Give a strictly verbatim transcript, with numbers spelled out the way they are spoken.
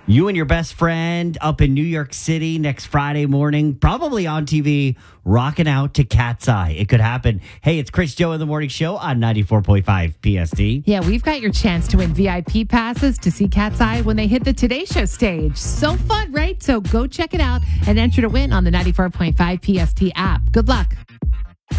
You and your best friend up in New York City next Friday morning, probably on T V, rocking out to Cat's Eye. It could happen. Hey, it's Chris Joe in the Morning Show on ninety-four point five P S D. Yeah, we've got your chance to win V I P passes to see Cat's Eye when they hit the Today Show stage. So fun, right? So go check it out and enter to win on the ninety-four point five P S T app. Good luck.